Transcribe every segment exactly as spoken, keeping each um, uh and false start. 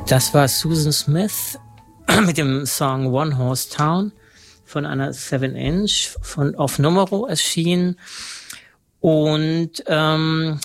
Das war Susan Smith mit dem Song One Horse Town von einer Seven Inch von auf Numero erschienen. Und ähm,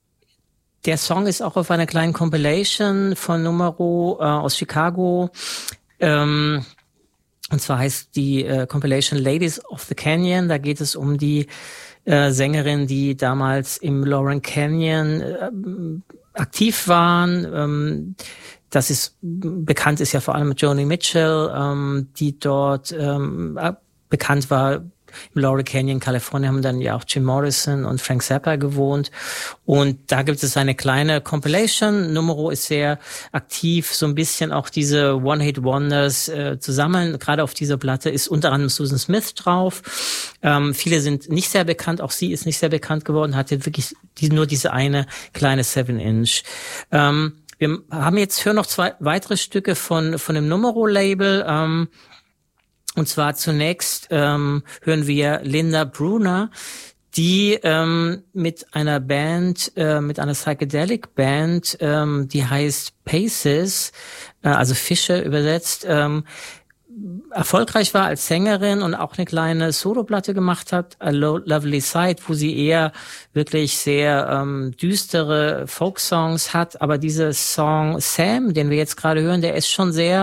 der Song ist auch auf einer kleinen Compilation von Numero äh, aus Chicago. Ähm, und zwar heißt die äh, Compilation Ladies of the Canyon. Da geht es um die äh, Sängerin, die damals im Laurel Canyon äh, aktiv waren. Ähm, das ist bekannt ist ja vor allem mit Joni Mitchell, ähm, die dort ähm, bekannt war. Im Laurel Canyon, Kalifornien, haben dann ja auch Jim Morrison und Frank Zappa gewohnt. Und da gibt es eine kleine Compilation. Numero ist sehr aktiv, so ein bisschen auch diese One-Hit-Wonders äh, zu sammeln. Gerade auf dieser Platte ist unter anderem Susan Smith drauf. Ähm, viele sind nicht sehr bekannt, auch sie ist nicht sehr bekannt geworden, hatte wirklich die, nur diese eine kleine Seven Inch. Ähm, wir haben jetzt hören noch zwei weitere Stücke von von dem Numero-Label. Ähm, Und zwar zunächst ähm, hören wir Linda Bruner, die ähm, mit einer Band, äh, mit einer Psychedelic Band, ähm, die heißt Paces, äh, also Fische übersetzt, ähm, erfolgreich war als Sängerin und auch eine kleine Soloplatte gemacht hat, A Lovely Sight, wo sie eher wirklich sehr ähm, düstere Folksongs hat. Aber dieser Song Sam, den wir jetzt gerade hören, der ist schon sehr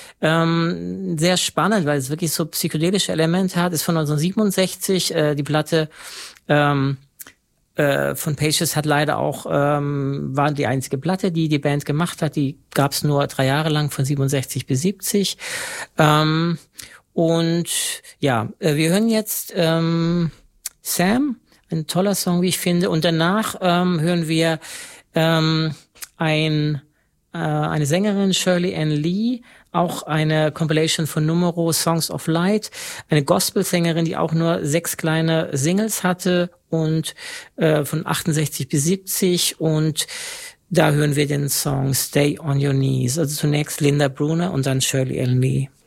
Ähm, sehr spannend, weil es wirklich so psychedelische Elemente hat. Ist von neunzehnhundertsiebenundsechzig. Äh, die Platte ähm, äh, von Paces hat leider auch ähm, war die einzige Platte, die die Band gemacht hat. Die gab es nur drei Jahre lang, von siebenundsechzig bis siebzig. Ähm, und ja, äh, wir hören jetzt ähm, Sam, ein toller Song, wie ich finde. Und danach ähm, hören wir ähm, ein äh, eine Sängerin, Shirley Ann Lee, auch eine Compilation von Numero, Songs of Light, eine Gospel-Sängerin, die auch nur sechs kleine Singles hatte und äh, von achtundsechzig bis siebzig, und da hören wir den Song Stay on Your Knees. Also zunächst Linda Bruner und dann Shirley Ann Lee.